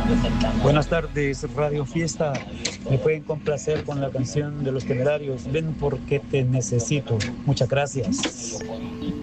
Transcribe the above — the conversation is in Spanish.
Buenas tardes, Radio Fiesta. Me pueden complacer con la canción de Los Temerarios. Ven porque te necesito. Muchas gracias.